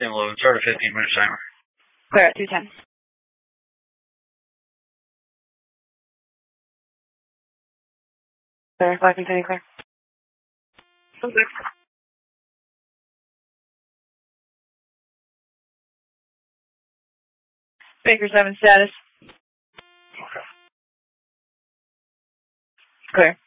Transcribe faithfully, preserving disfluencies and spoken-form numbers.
Team eleven, start a fifteen minute timer. Clear at two ten. Clear, five continue clear. Okay. Baker seven status. Okay. Clear.